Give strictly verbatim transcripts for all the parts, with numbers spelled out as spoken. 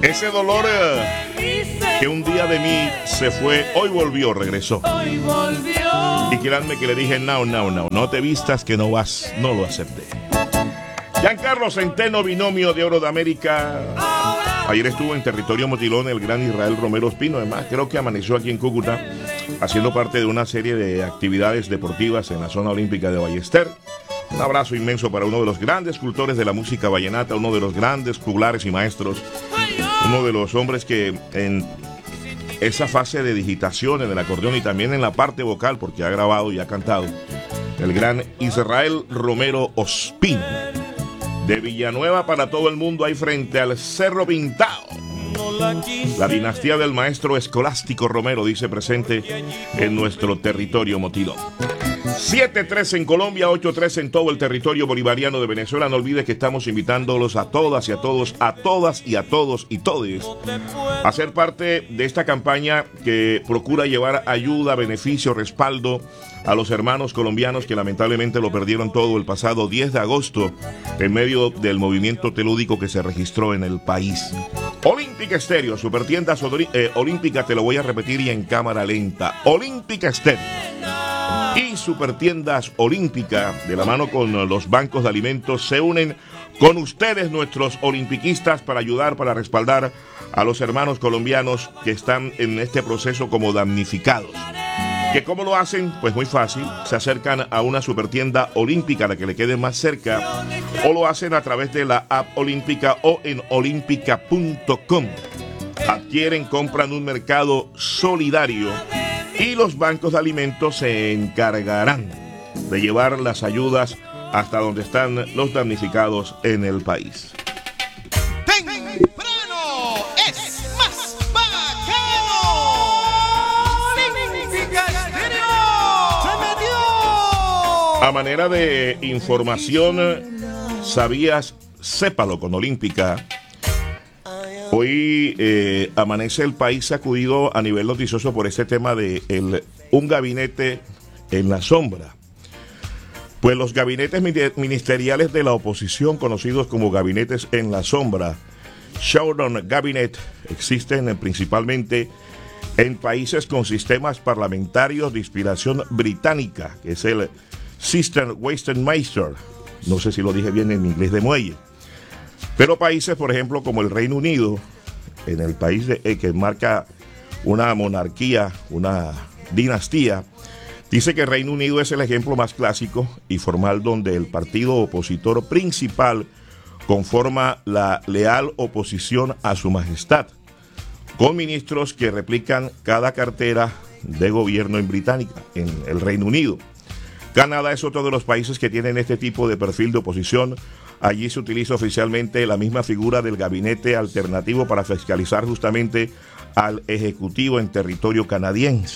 Ese dolor eh, que un día de mí se fue, hoy volvió, regresó. Hoy volvió. Y créanme que le dije, no, no, no, no te vistas que no vas, no lo acepté. Giancarlo Centeno, binomio de oro de América. Ayer estuvo en territorio motilón el gran Israel Romero Espino. Además, creo que amaneció aquí en Cúcuta haciendo parte de una serie de actividades deportivas en la zona olímpica de Ballester. Un abrazo inmenso para uno de los grandes cultores de la música vallenata, uno de los grandes juglares y maestros, uno de los hombres que en esa fase de digitación en el acordeón y también en la parte vocal, porque ha grabado y ha cantado, el gran Israel Romero Ospino. De Villanueva para todo el mundo, ahí frente al Cerro Pintado. La dinastía del maestro Escolástico Romero dice presente en nuestro territorio motilón. siete tres en Colombia, ocho tres en todo el territorio bolivariano de Venezuela. No olvide que estamos invitándolos a todas y a todos, a todas y a todos y todes a ser parte de esta campaña que procura llevar ayuda, beneficio, respaldo a los hermanos colombianos que lamentablemente lo perdieron todo el pasado diez de agosto en medio del movimiento telúdico que se registró en el país. Olímpica Estéreo, Supertiendas eh, Olímpica, te lo voy a repetir y en cámara lenta. Olímpica Estéreo y Supertiendas Olímpica, de la mano con los bancos de alimentos, se unen con ustedes, nuestros olimpiquistas, para ayudar, para respaldar a los hermanos colombianos que están en este proceso como damnificados. ¿Que cómo lo hacen? Pues muy fácil, se acercan a una supertienda olímpica, la que le quede más cerca, o lo hacen a través de la app olímpica o en olímpica punto com. Adquieren, compran un mercado solidario y los bancos de alimentos se encargarán de llevar las ayudas hasta donde están los damnificados en el país. ¡Temprano es más bacano! ¡Olímpica Estéreo! ¡Se metió! A manera de información, ¿sabías? Sépalo con Olímpica. Hoy eh, amanece el país sacudido a nivel noticioso por este tema de el, un gabinete en la sombra. Pues los gabinetes ministeriales de la oposición, conocidos como gabinetes en la sombra, Shadow Cabinet, existen principalmente en países con sistemas parlamentarios de inspiración británica, que es el System Westminster. No sé si lo dije bien en inglés de muelle. Pero países, por ejemplo, como el Reino Unido, en el país de, eh, que marca una monarquía, una dinastía, dice que el Reino Unido es el ejemplo más clásico y formal donde el partido opositor principal conforma la leal oposición a su majestad, con ministros que replican cada cartera de gobierno en Británica, en el Reino Unido. Canadá es otro de los países que tienen este tipo de perfil de oposición. Allí se utiliza oficialmente la misma figura del gabinete alternativo para fiscalizar justamente al ejecutivo en territorio canadiense.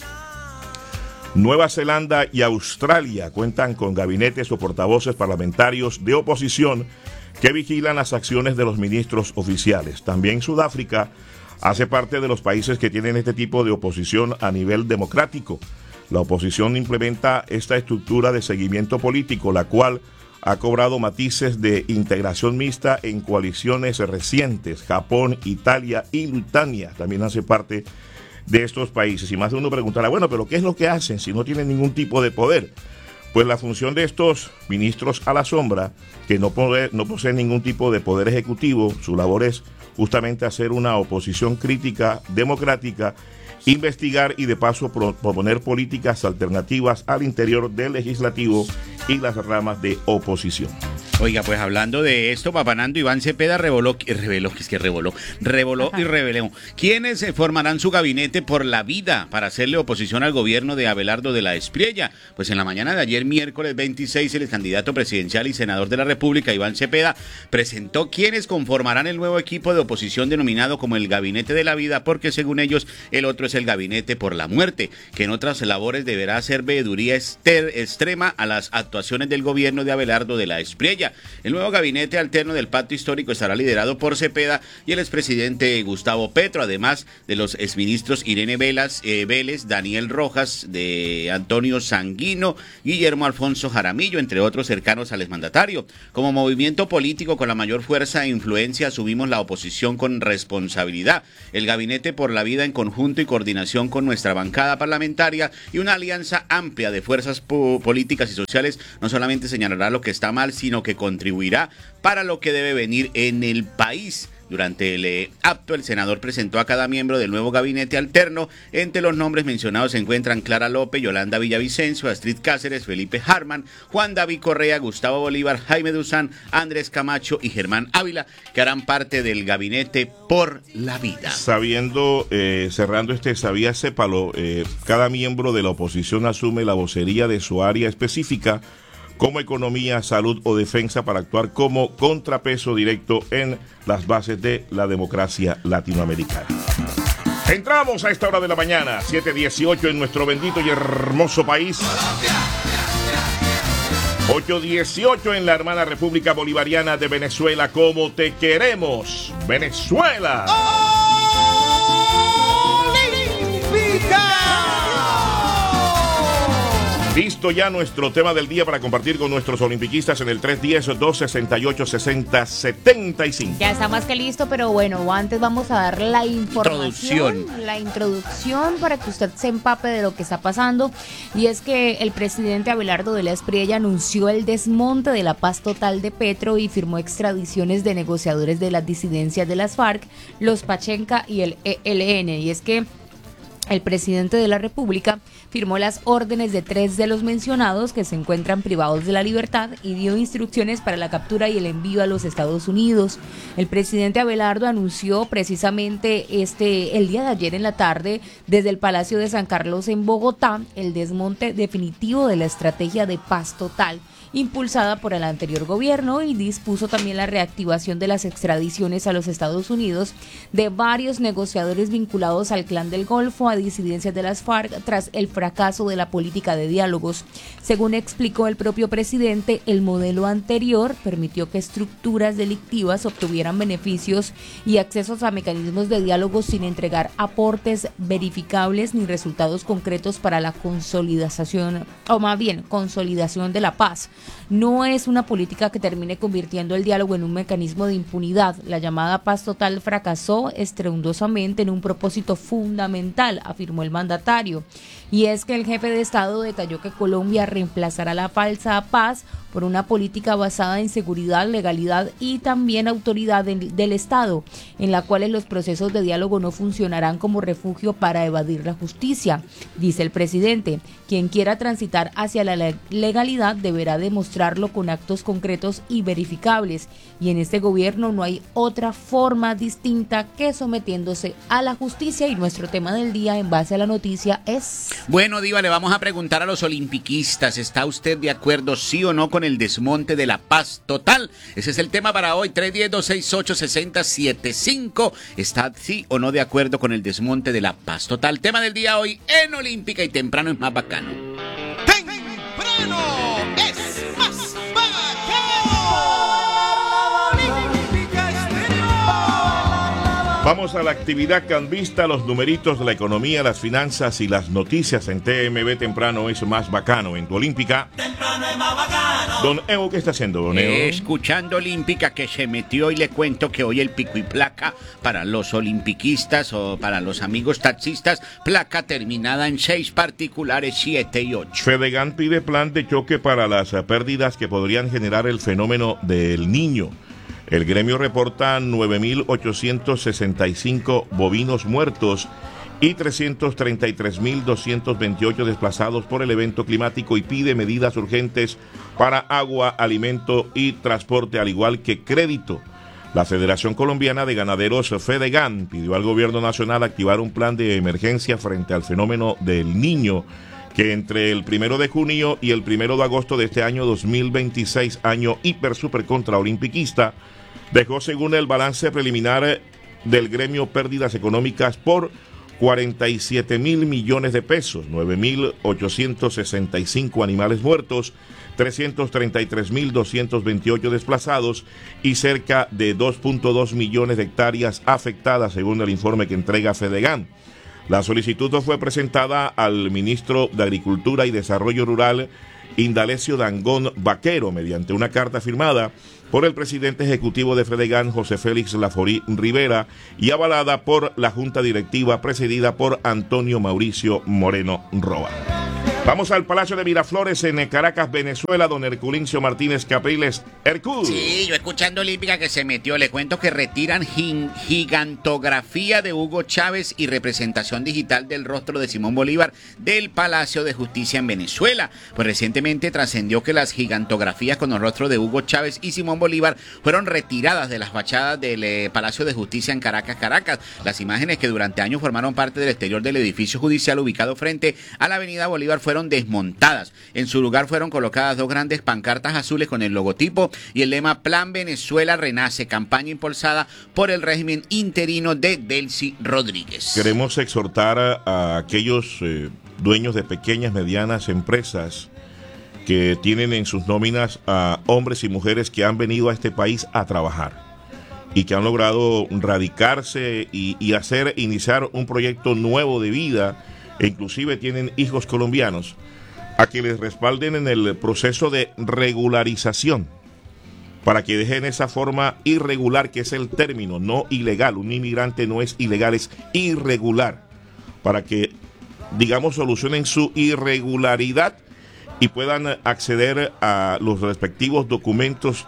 Nueva Zelanda y Australia cuentan con gabinetes o portavoces parlamentarios de oposición que vigilan las acciones de los ministros oficiales. También Sudáfrica hace parte de los países que tienen este tipo de oposición a nivel democrático. La oposición implementa esta estructura de seguimiento político, la cual ha cobrado matices de integración mixta en coaliciones recientes. Japón, Italia y Lituania también hace parte de estos países. Y más de uno preguntará, bueno, pero ¿qué es lo que hacen si no tienen ningún tipo de poder? Pues la función de estos ministros a la sombra, que no, poder, no poseen ningún tipo de poder ejecutivo, su labor es justamente hacer una oposición crítica, democrática, investigar y de paso proponer políticas alternativas al interior del legislativo y las ramas de oposición. Oiga, pues hablando de esto, Papanando, Iván Cepeda reveló, reveló, es que revoló, revoló y reveló. ¿Quiénes formarán su gabinete por la vida para hacerle oposición al gobierno de Abelardo de la Espriella? Pues en la mañana de ayer, miércoles veintiséis, el candidato presidencial y senador de la República, Iván Cepeda, presentó quiénes conformarán el nuevo equipo de oposición denominado como el Gabinete de la Vida, porque según ellos, el otro es el Gabinete por la Muerte, que en otras labores deberá hacer veeduría ester, extrema a las actuaciones del gobierno de Abelardo de la Espriella. Colombia. El nuevo gabinete alterno del Pacto Histórico estará liderado por Cepeda y el expresidente Gustavo Petro, además de los exministros Irene Velas, eh, Vélez, Daniel Rojas, de Antonio Sanguino, Guillermo Alfonso Jaramillo, entre otros cercanos al exmandatario. Como movimiento político con la mayor fuerza e influencia asumimos la oposición con responsabilidad. El Gabinete por la Vida en conjunto y coordinación con nuestra bancada parlamentaria y una alianza amplia de fuerzas po- políticas y sociales no solamente señalará lo que está mal, sino que contribuirá para lo que debe venir en el país. Durante el eh, acto, el senador presentó a cada miembro del nuevo gabinete alterno. Entre los nombres mencionados se encuentran Clara López, Yolanda Villavicencio, Astrid Cáceres, Felipe Harman, Juan David Correa, Gustavo Bolívar, Jaime Duzán, Andrés Camacho y Germán Ávila, que harán parte del gabinete por la vida. Sabiendo, eh, cerrando este sabía sépalo, eh, cada miembro de la oposición asume la vocería de su área específica, como economía, salud o defensa, para actuar como contrapeso directo en las bases de la democracia latinoamericana. Entramos a esta hora de la mañana, siete dieciocho en nuestro bendito y hermoso país. ocho dieciocho en la hermana República Bolivariana de Venezuela. Como te queremos, Venezuela. Listo ya nuestro tema del día para compartir con nuestros olimpiquistas en el tres uno cero, dos seis ocho, seis cero siete cinco. Ya está más que listo, pero bueno, antes vamos a dar la información, Introducción. la introducción para que usted se empape de lo que está pasando. Y es que el presidente Abelardo de la Espriella anunció el desmonte de la paz total de Petro y firmó extradiciones de negociadores de las disidencias de las FARC, los Pachenca y el E L N. Y es que el presidente de la República firmó las órdenes de tres de los mencionados que se encuentran privados de la libertad y dio instrucciones para la captura y el envío a los Estados Unidos. El presidente Abelardo anunció precisamente este el día de ayer en la tarde desde el Palacio de San Carlos en Bogotá el desmonte definitivo de la estrategia de paz total impulsada por el anterior gobierno, y dispuso también la reactivación de las extradiciones a los Estados Unidos de varios negociadores vinculados al Clan del Golfo, a disidencias de las FARC, tras el fracaso de la política de diálogos. Según explicó el propio presidente, el modelo anterior permitió que estructuras delictivas obtuvieran beneficios y accesos a mecanismos de diálogo sin entregar aportes verificables ni resultados concretos para la consolidación, o más bien, consolidación de la paz. No es una política que termine convirtiendo el diálogo en un mecanismo de impunidad. La llamada paz total fracasó estrepitosamente en un propósito fundamental, afirmó el mandatario. Y es que el jefe de Estado detalló que Colombia reemplazará la falsa paz por una política basada en seguridad, legalidad y también autoridad del, del Estado, en la cual los procesos de diálogo no funcionarán como refugio para evadir la justicia. Dice el presidente, quien quiera transitar hacia la legalidad deberá demostrarlo con actos concretos y verificables, y en este gobierno no hay otra forma distinta que sometiéndose a la justicia. Y nuestro tema del día en base a la noticia es... Bueno, Diva, le vamos a preguntar a los olimpiquistas, ¿está usted de acuerdo sí o no con el desmonte de la paz total? Ese es el tema para hoy, tres uno cero, dos seis ocho, seis cero siete cinco. ¿Está sí o no de acuerdo con el desmonte de la paz total? Tema del día hoy en Olímpica y Temprano es más bacano. Temprano es más bacano. Olímpica Estéreo. Vamos a la actividad cambista, los numeritos, la economía, las finanzas y las noticias en T M B. Temprano es más bacano en tu Olímpica. Temprano es más bacano. Don Evo, ¿qué está haciendo, don Evo? Escuchando Olímpica, que se metió, y le cuento que hoy el pico y placa para los olimpiquistas o para los amigos taxistas, placa terminada en seis particulares, siete y ocho. Fedegan pide plan de choque para las pérdidas que podrían generar el fenómeno del Niño. El gremio reporta nueve mil ochocientos sesenta y cinco bovinos muertos y trescientos treinta y tres mil doscientos veintiocho desplazados por el evento climático, y pide medidas urgentes para agua, alimento y transporte, al igual que crédito. La Federación Colombiana de Ganaderos, Fedegan, pidió al gobierno nacional activar un plan de emergencia frente al fenómeno del Niño, que entre el primero de junio y el primero de agosto de este año dos mil veintiséis, año hiper super contra olimpiquista, dejó, según el balance preliminar del gremio, pérdidas económicas por cuarenta y siete mil millones de pesos, nueve mil ochocientos sesenta y cinco animales muertos, trescientos treinta y tres mil doscientos veintiocho desplazados y cerca de dos punto dos millones de hectáreas afectadas, según el informe que entrega Fedegan. La solicitud fue presentada al ministro de Agricultura y Desarrollo Rural, Indalecio Dangond Vaquero, mediante una carta firmada por el presidente ejecutivo de Fedegan, José Félix Laforí Rivera, y avalada por la junta directiva presidida por Antonio Mauricio Moreno Roa. Vamos al Palacio de Miraflores en Caracas, Venezuela, don Herculincio Martínez Capriles. Hercul. Sí, yo escuchando Olímpica que se metió, le cuento que retiran gin- gigantografía de Hugo Chávez y representación digital del rostro de Simón Bolívar del Palacio de Justicia en Venezuela. Pues recientemente trascendió que las gigantografías con el rostro de Hugo Chávez y Simón Bolívar fueron retiradas de las fachadas del eh, Palacio de Justicia en Caracas, Caracas. Las imágenes que durante años formaron parte del exterior del edificio judicial ubicado frente a la avenida Bolívar fueron desmontadas. En su lugar fueron colocadas dos grandes pancartas azules con el logotipo y el lema Plan Venezuela Renace, campaña impulsada por el régimen interino de Delcy Rodríguez. Queremos exhortar a, a aquellos eh, dueños de pequeñas, medianas empresas que tienen en sus nóminas a hombres y mujeres que han venido a este país a trabajar y que han logrado radicarse y, y hacer, iniciar un proyecto nuevo de vida, e inclusive tienen hijos colombianos, a que les respalden en el proceso de regularización, para que dejen esa forma irregular, que es el término, no ilegal. Un inmigrante no es ilegal, es irregular, para que, digamos, solucionen su irregularidad y puedan acceder a los respectivos documentos,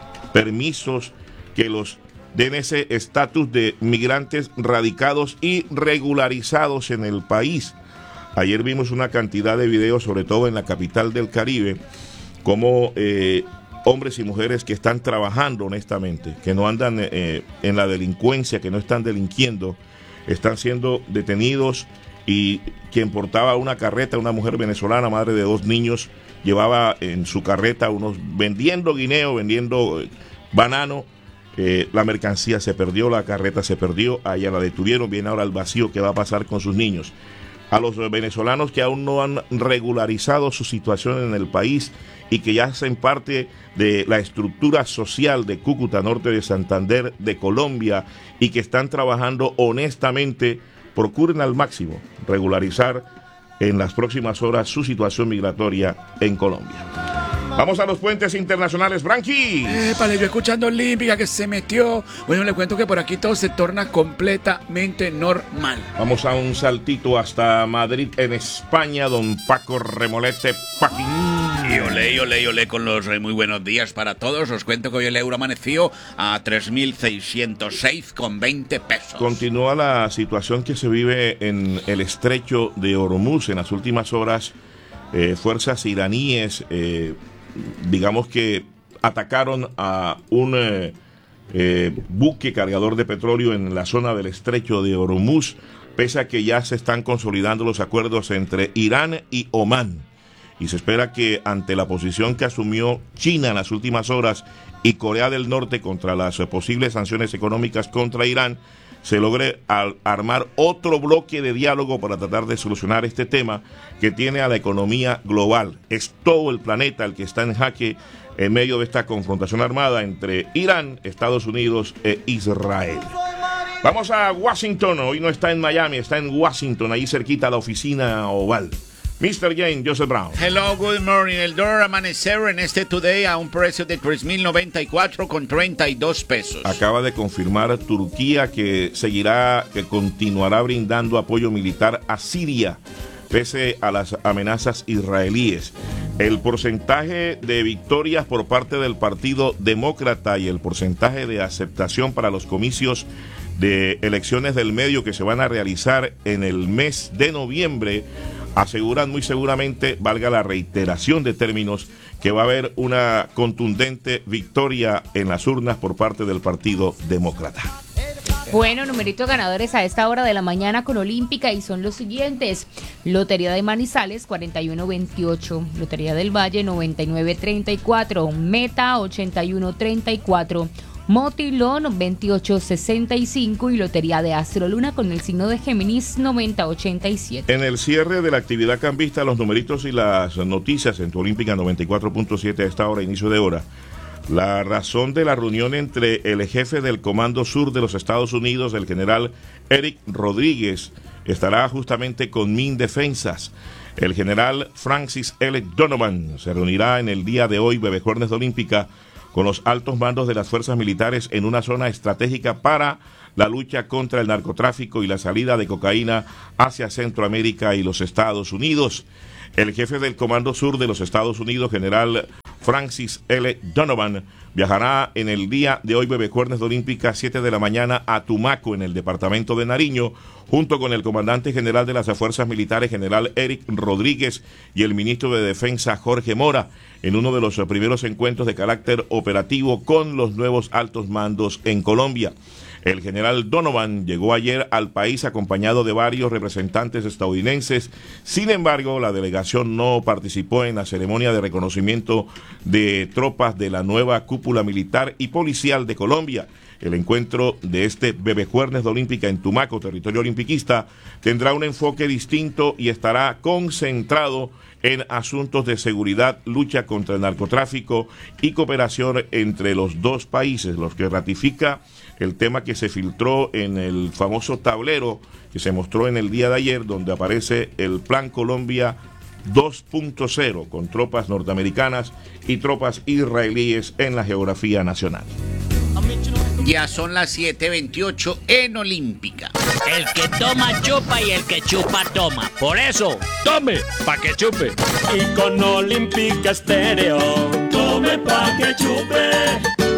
permisos que los den ese estatus de migrantes radicados y regularizados en el país. Ayer vimos una cantidad de videos, sobre todo en la capital del Caribe, como eh, hombres y mujeres que están trabajando honestamente, que no andan eh, en la delincuencia, que no están delinquiendo, están siendo detenidos, y quien portaba una carreta, una mujer venezolana, madre de dos niños, llevaba en su carreta unos, vendiendo guineo, vendiendo eh, banano. Eh, la mercancía se perdió, la carreta se perdió, allá la detuvieron, viene ahora el vacío. ¿Qué va a pasar con sus niños? A los venezolanos que aún no han regularizado su situación en el país y que ya hacen parte de la estructura social de Cúcuta, norte de Santander, de Colombia, y que están trabajando honestamente, procuren al máximo regularizar en las próximas horas su situación migratoria en Colombia. Vamos a los puentes internacionales, Branqui. Épale, yo escuchando Olímpica que se metió. Bueno, le cuento que por aquí todo se torna completamente normal. Vamos a un saltito hasta Madrid, en España, don Paco Remolete Paquín. Y olé, y olé, y olé con los eh, muy buenos días para todos. Os cuento que hoy el euro amaneció a tres mil seiscientos seis con veinte pesos. Continúa la situación que se vive en el estrecho de Hormuz. En las últimas horas, eh, fuerzas iraníes, eh, digamos que atacaron a un eh, eh, buque cargador de petróleo en la zona del estrecho de Hormuz, pese a que ya se están consolidando los acuerdos entre Irán y Omán. Y se espera que ante la posición que asumió China en las últimas horas y Corea del Norte contra las posibles sanciones económicas contra Irán, se logre al armar otro bloque de diálogo para tratar de solucionar este tema que tiene a la economía global. Es todo el planeta el que está en jaque en medio de esta confrontación armada entre Irán, Estados Unidos e Israel. Vamos a Washington. Hoy no está en Miami, está en Washington, ahí cerquita a la oficina oval. mister Jane, Joseph Brown. Hello, good morning. El dólar amanecer en este Today a un precio de tres mil noventa y cuatro con treinta y dos pesos. Acaba de confirmar Turquía que seguirá, que continuará brindando apoyo militar a Siria, pese a las amenazas israelíes. El porcentaje de victorias por parte del Partido Demócrata y el porcentaje de aceptación para los comicios de elecciones del medio que se van a realizar en el mes de noviembre aseguran muy seguramente, valga la reiteración de términos, que va a haber una contundente victoria en las urnas por parte del Partido Demócrata. Bueno, numeritos ganadores a esta hora de la mañana con Olímpica y son los siguientes: Lotería de Manizales cuarenta y uno veintiocho, Lotería del Valle noventa y nueve treinta y cuatro, Meta ochenta y uno treinta y cuatro, Motilón veintiocho sesenta y cinco y Lotería de Astroluna con el signo de Géminis noventa ochenta y siete. En el cierre de la actividad cambista, los numeritos y las noticias en tu Olímpica noventa y cuatro punto siete a esta hora, inicio de hora. La razón de la reunión entre el jefe del Comando Sur de los Estados Unidos, el general Eric Rodríguez, estará justamente con Mindefensas. El general Francis L. Donovan se reunirá en el día de hoy, Bebejuernes de Olímpica, con los altos mandos de las fuerzas militares en una zona estratégica para la lucha contra el narcotráfico y la salida de cocaína hacia Centroamérica y los Estados Unidos. El jefe del Comando Sur de los Estados Unidos, general Francis L. Donovan, viajará en el día de hoy, Bebecuernes de Olímpica, siete de la mañana, a Tumaco, en el departamento de Nariño, junto con el comandante general de las Fuerzas Militares, general Eric Rodríguez, y el ministro de Defensa, Jorge Mora, en uno de los primeros encuentros de carácter operativo con los nuevos altos mandos en Colombia. El general Donovan llegó ayer al país acompañado de varios representantes estadounidenses. Sin embargo, la delegación no participó en la ceremonia de reconocimiento de tropas de la nueva cúpula militar y policial de Colombia. El encuentro de este Bebejuernes de Olímpica en Tumaco, territorio olimpiquista, tendrá un enfoque distinto y estará concentrado en asuntos de seguridad, lucha contra el narcotráfico y cooperación entre los dos países, los que ratifica el tema que se filtró en el famoso tablero que se mostró en el día de ayer, donde aparece el Plan Colombia dos punto cero con tropas norteamericanas y tropas israelíes en la geografía nacional. Ya son las siete veintiocho en Olímpica. El que toma chupa y el que chupa toma. Por eso, tome pa' que chupe. Y con Olímpica Estéreo, tome pa' que chupe.